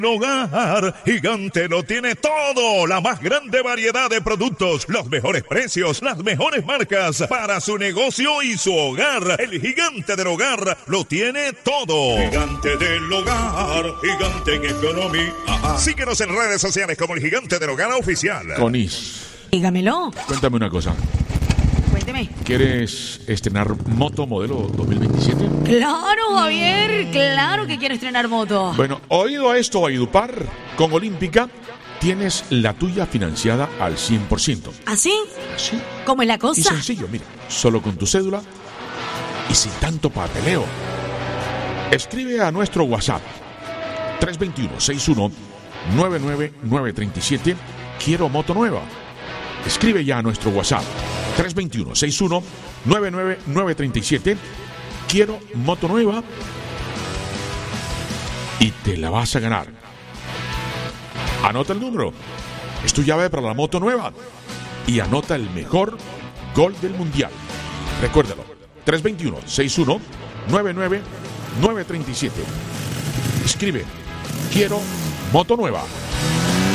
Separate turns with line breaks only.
Hogar Gigante lo tiene todo, la más grande variedad de productos, los mejores precios, las mejores marcas para su negocio y su hogar. El Gigante del Hogar lo tiene todo. Gigante del Hogar, gigante en economía. Síguenos en redes sociales como el Gigante del Hogar oficial.
Conis,
Dígamelo.
cuéntame una cosa.
Cuénteme.
¿Quieres estrenar moto modelo 2027?
Claro, Javier, claro que quiero estrenar moto.
Bueno, oído a esto, Valledupar, con Olímpica tienes la tuya financiada al 100%.
¿Así?
Así.
¿Cómo es la
Y
cosa?
sencillo, mira, solo con tu cédula y sin tanto papeleo. Escribe a nuestro WhatsApp 321-61-99937. Quiero moto nueva. Escribe ya a nuestro WhatsApp 321-61-99937. Quiero moto nueva y te la vas a ganar. Anota el número. Es tu llave para la moto nueva. Y anota el mejor gol del mundial. Recuérdalo. 321-61-99937. Escribe. Quiero moto nueva.